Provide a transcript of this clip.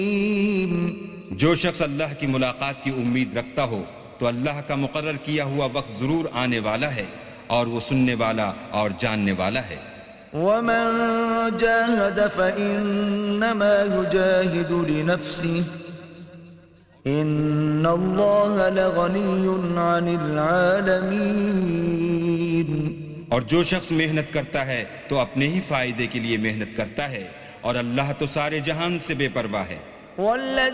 जो शख्स अल्लाह की मुलाकात की उम्मीद रखता हो तो अल्लाह का मुकर्रर किया हुआ वक्त जरूर आने वाला है और वो सुनने वाला और जानने वाला है। वमन जाहद फइन्नमा युजाहिदु लिनफ्सिहि इन्नल्लाह लगनियुन अनिल आलमीन। और जो शख्स मेहनत करता है तो अपने ही फायदे के लिए मेहनत करता है और अल्लाह तो सारे जहान से बेपरवाह है।